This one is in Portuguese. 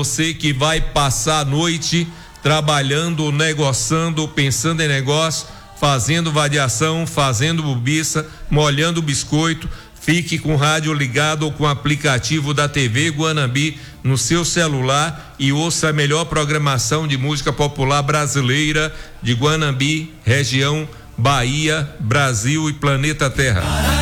Você que vai passar a noite trabalhando, negociando, pensando em negócio, fazendo variação, fazendo bobiça, molhando biscoito, fique com o rádio ligado ou com o aplicativo da TV Guanambi no seu celular e ouça a melhor programação de música popular brasileira de Guanambi, região Bahia, Brasil e planeta Terra.